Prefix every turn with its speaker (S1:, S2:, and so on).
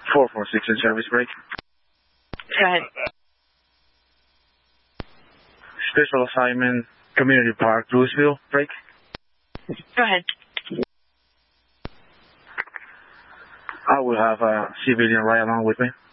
S1: 446 in service break.
S2: Go ahead.
S1: Special assignment, Community Park, Louisville, break.
S2: Go ahead.
S1: I will have a civilian ride along with me.